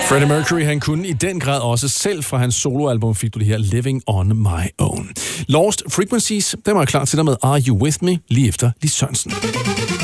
Freddie Mercury, han kunne i den grad også selv fra hans soloalbum fik du det her Living on My Own. Lost Frequencies, den var klar til dig med Are You With Me lige efter Lis Sørensen.